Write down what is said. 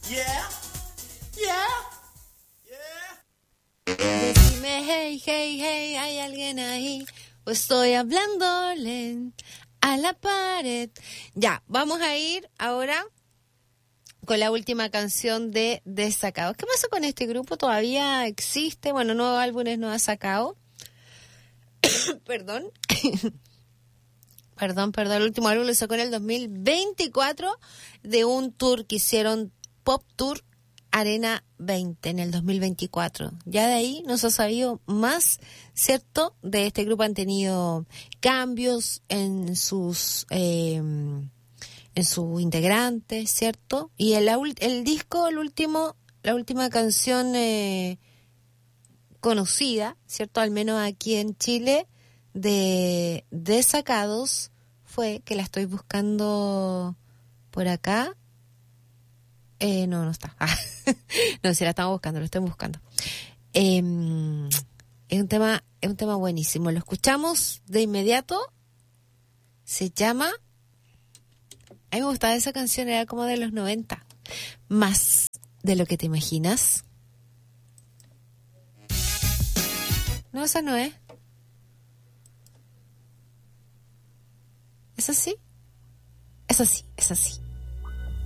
Yeah, yeah, yeah. Decime, hey, hey, hey, ¿hay alguien ahí? O estoy hablándole a la pared. Ya, vamos a ir ahora con la última canción de Desacados. ¿Qué pasa con este grupo? ¿Todavía existe? Bueno, nuevos álbumes no ha sacado. Perdón. Perdón, el último álbum lo sacó en el 2024 de un tour que hicieron, Pop Tour Arena 20 en el 2024. Ya de ahí no se ha sabido más, ¿cierto? De este grupo han tenido cambios en sus integrantes, ¿cierto? Y el disco, la última canción conocida, ¿cierto? Al menos aquí en Chile, de Desacados, fue, que la estoy buscando por acá. No está. No, si la estamos buscando, lo estoy buscando. Es un tema buenísimo. Lo escuchamos de inmediato. Se llama... A mí me gustaba esa canción, era como de los 90. Más de lo que te imaginas. No, esa no es. ¿Es así? Es así, es así.